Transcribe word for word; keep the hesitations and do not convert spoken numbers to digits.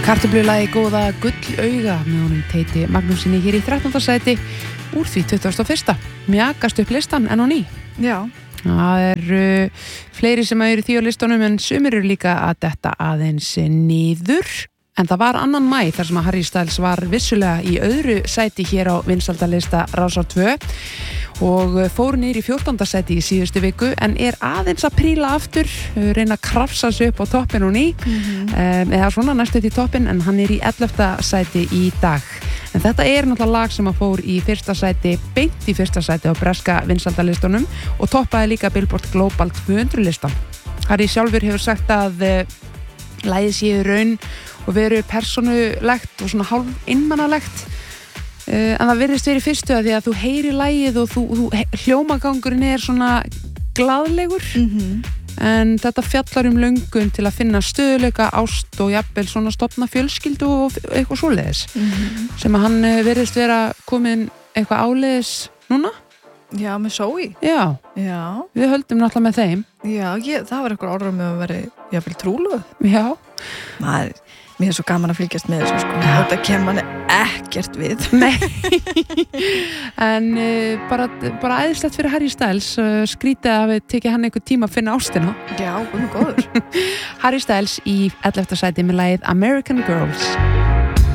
Kartöflulagi góða gullauga með honum Teiti Magnúsinni hér í þrettánda sæti úr því tuttugasta og fyrsta. Mjakast upp listan en á ný. Já. Það eru uh, fleiri sem eru því á listunum en sumir eru líka að detta aðeins niður. En það var annan maí þar sem að Harry Styles var vissulega í öðru sæti hér á vinsældalista Rásar tvö og fór niður í fjórtánda sæti í síðustu viku en er aðeins að príla aftur, reyna að krafsa sig upp á toppin og ný mm-hmm. um, eða svona næstu til toppin en hann er í ellefta sæti í dag. En þetta er náttúrulega lag sem að fór í fyrsta sæti, beint í fyrsta sæti á breska vinsældalistunum og toppaði líka Billboard Global tvö hundruð listan. Harry sjálfur hefur sagt að uh, lagið séu raun og veru persónulegt og svona hálf innmannalegt uh, en það virðist verið fyrstu að því að þú heyri lagið og þú, þú, hljómagangurinn er svona glaðlegur mm-hmm. en þetta fjallar um löngun til að finna stöðuleika, ást og jafnvel svona stofna fjölskyldu og eitthvað svoleiðis mm-hmm. sem að hann virðist vera komin eitthvað áleiðis núna. Já, með Zoe. Já, Já. Við höldum náttúrulega með þeim. Já, ég, það var eitthvað orður með að vera jafnvel trúluð. Já. Maður, mér er svo gaman að fylgjast með þessu sko. Þetta kemur manni ekkert við. Nei. En uh, bara, bara æðislegt fyrir Harry Styles uh, skrítið að við tekið hann einhver tíma að finna ástina. Já, hún er góður. Harry Styles í ellefta sæti með lagið American Girls.